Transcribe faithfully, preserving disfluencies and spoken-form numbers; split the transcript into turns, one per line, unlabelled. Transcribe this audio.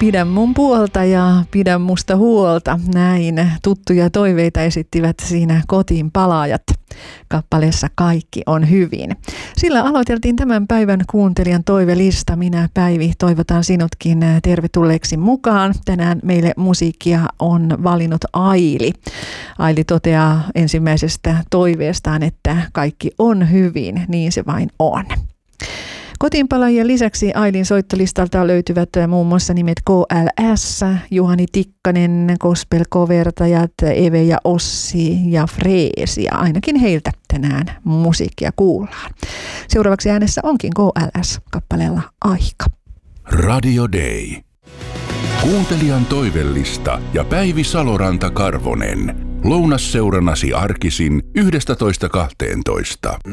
Pidä mun puolta ja pidä musta huolta. Näin tuttuja toiveita esittivät siinä Kotiin palaajat kappaleessa Kaikki on hyvin. Sillä aloiteltiin tämän päivän kuuntelijan toivelista. Minä, Päivi, toivotan sinutkin tervetulleeksi mukaan. Tänään meille musiikkia on valinnut Aili. Aili toteaa ensimmäisestä toiveestaan, että kaikki on hyvin, niin se vain on. Kotiinpalaajien lisäksi Ailin soittolistalta löytyvät muun muassa nimet K L S, Juhani Tikkanen, gospel-kovertajat, Eve ja Ossi ja Freesi. Ja ainakin heiltä tänään musiikkia kuullaan. Seuraavaksi äänessä onkin K L S kappaleella Aika.
Radio Day. Kuuntelijan toivellista ja Päivi Saloranta-Karvonen. Lounasseurannasi arkisin yhdestätoista kahteentoista.